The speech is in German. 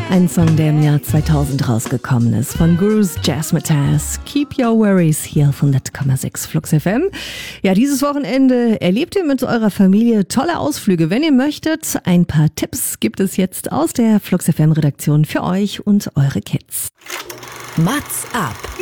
Ein Song, der im Jahr 2000 rausgekommen ist, von Gurus Jazzmatazz. Keep Your Worries hier auf 100,6 Flux FM. Ja, dieses Wochenende erlebt ihr mit eurer Familie tolle Ausflüge. Wenn ihr möchtet, ein paar Tipps gibt es jetzt aus der Flux FM Redaktion für euch und eure Kids. Mats ab.